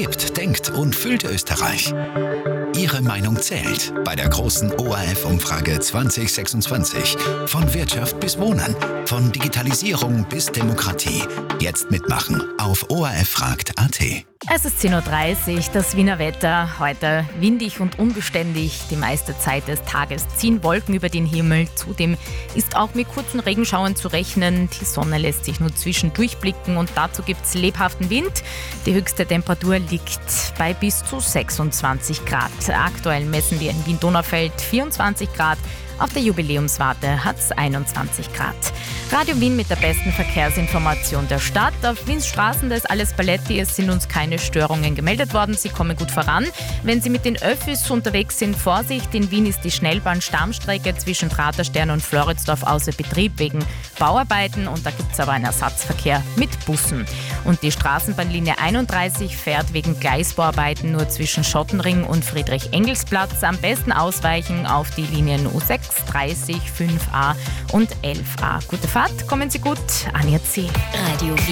Lebt, denkt und fühlt Österreich. Ihre Meinung zählt bei der großen ORF-Umfrage 2026. Von Wirtschaft bis Wohnen, von Digitalisierung bis Demokratie. Jetzt mitmachen auf orffragt.at. Es ist 10.30 Uhr, das Wiener Wetter. Heute windig und unbeständig. Die meiste Zeit des Tages ziehen Wolken über den Himmel. Zudem ist auch mit kurzen Regenschauern zu rechnen. Die Sonne lässt sich nur zwischendurch blicken und dazu gibt es lebhaften Wind. Die höchste Temperatur liegt bei bis zu 26 Grad. Aktuell messen wir in Wien-Donaufeld 24 Grad. Auf der Jubiläumswarte hat es 21 Grad. Radio Wien mit der besten Verkehrsinformation der Stadt. Auf Wiens Straßen, da ist alles Paletti. Es sind uns keine Störungen gemeldet worden. Sie kommen gut voran. Wenn Sie mit den Öffis unterwegs sind, Vorsicht. In Wien ist die Schnellbahn-Stammstrecke zwischen Praterstern und Floridsdorf außer Betrieb wegen Bauarbeiten. Und da gibt es aber einen Ersatzverkehr mit Bussen. Und die Straßenbahnlinie 31 fährt wegen Gleisbauarbeiten nur zwischen Schottenring und Friedrich-Engels-Platz. Am besten ausweichen auf die Linien U6, 30, 5a und 11a. Gute Fahrt, kommen Sie gut. Anja C. Radio Wien.